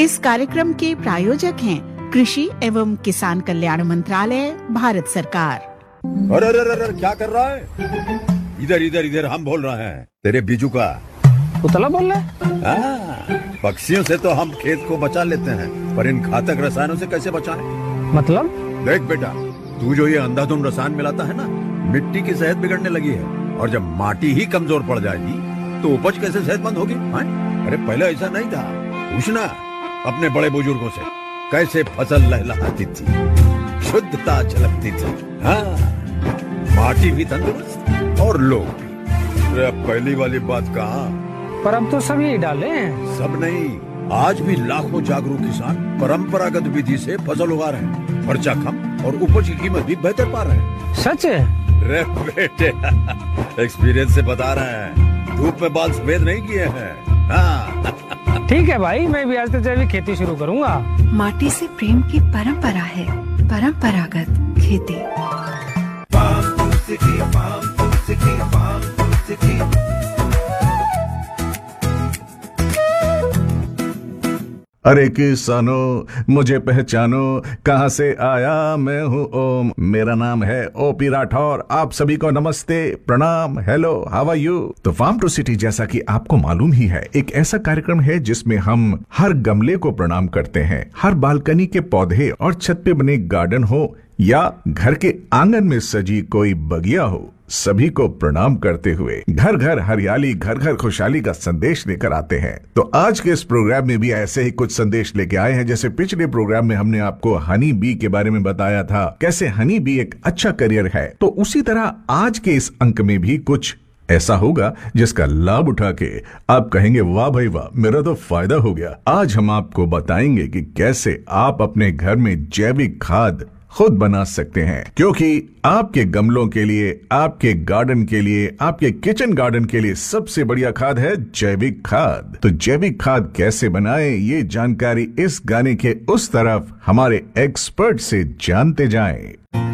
इस कार्यक्रम के प्रायोजक हैं कृषि एवं किसान कल्याण मंत्रालय, भारत सरकार। अरे अरे अरे क्या कर रहा है? इधर इधर इधर हम बोल रहे हैं तेरे बीजू का। उतला बोल रहा है? पक्षियों से तो हम खेत को बचा लेते हैं, पर इन घातक रसायनों से कैसे बचाएं? मतलब? देख बेटा, तू जो ये अंधाधुंध रसायन मिलाता है ना, मिट्टी की सेहत बिगड़ने लगी है। और जब माटी ही कमजोर पड़ जाएगी तो उपज कैसे सेहतमंद होगी? अरे पहले ऐसा नहीं था। पूछना अपने बड़े बुजुर्गों से, कैसे फसल लहलहाती थी, शुद्धता झलकती थी। माटी भी तंदुरुस्त और लोग भी। अब पहली वाली बात कहाँ? पर अब तो सब यही डाले हैं। सब नहीं, आज भी लाखों जागरूक किसान परंपरागत विधि से फसल उगा रहे हैं। खर्चा कम और उपज की कीमत भी बेहतर पा रहे हैं। सच है? रे बेटे, एक्सपीरियंस से बता रहे हैं, धूप में बाल सफेद नहीं किए हैं। ठीक है भाई, मैं भी आज से जैविक खेती शुरू करूंगा। माटी से प्रेम की परंपरा है, परंपरागत खेती। अरे किसानों मुझे पहचानो, कहाँ से आया मैं हूँ ओम, मेरा नाम है ओपी राठौर। आप सभी को नमस्ते, प्रणाम, हेलो, हाउ आर यू। तो फार्म टू सिटी, जैसा कि आपको मालूम ही है, एक ऐसा कार्यक्रम है जिसमें हम हर गमले को प्रणाम करते हैं, हर बालकनी के पौधे और छत पे बने गार्डन हो या घर के आंगन में सजी कोई बगिया हो, सभी को प्रणाम करते हुए घर घर हरियाली, घर घर खुशहाली का संदेश लेकर आते हैं। तो आज के इस प्रोग्राम में भी ऐसे ही कुछ संदेश लेके आए हैं। जैसे पिछले प्रोग्राम में हमने आपको हनी बी के बारे में बताया था, कैसे हनी बी एक अच्छा करियर है, तो उसी तरह आज के इस अंक में भी कुछ ऐसा होगा जिसका लाभ उठा के आप कहेंगे, वाह भाई वाह, मेरा तो फायदा हो गया। आज हम आपको बताएंगे कि कैसे आप अपने घर में जैविक खाद खुद बना सकते हैं, क्योंकि आपके गमलों के लिए, आपके गार्डन के लिए, आपके किचन गार्डन के लिए सबसे बढ़िया खाद है जैविक खाद। तो जैविक खाद कैसे बनाएं, ये जानकारी इस गाने के उस तरफ हमारे एक्सपर्ट से जानते जाएं।